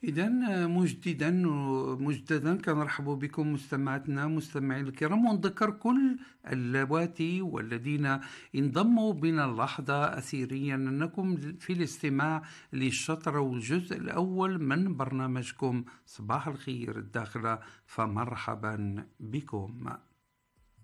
إذا مجددا كنرحب بكم مستمعاتنا مستمعي الكرام، ونذكر كل اللواتي والذين انضموا بنا اللحظة أثيريا أنكم في الاستماع للشطر والجزء الأول من برنامجكم صباح الخير الداخلة، فمرحبا بكم.